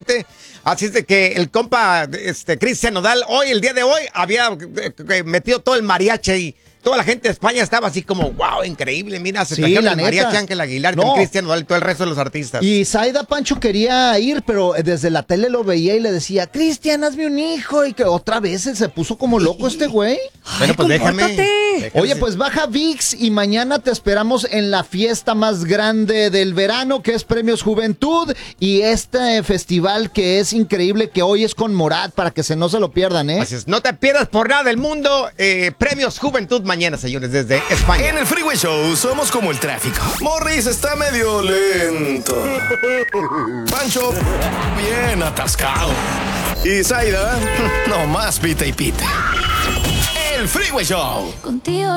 gente. Así es de que el compa Cristian Nodal, el día de hoy, había metido todo el mariachi y toda la gente de España estaba así como, wow, increíble, mira, se trajeron el mariachi Ángel Aguilar, con Cristian Nodal y todo el resto de los artistas. Y Zaida Pancho quería ir, pero desde la tele lo veía y le decía, Cristian, hazme un hijo, y que otra vez se puso como loco este güey. Bueno, pues déjame. Oye, pues baja VIX y mañana te esperamos en la fiesta más grande del verano, que es Premios Juventud, y este festival que es increíble, que hoy es con Morat, para que no se lo pierdan, ¿eh? Así es, no te pierdas por nada del mundo, Premios Juventud mañana, señores, desde España. En el Freeway Show somos como el tráfico. Morris está medio lento. Pancho, bien atascado. Y Zaida, no más pita y pita. El Freeway Show. Contigo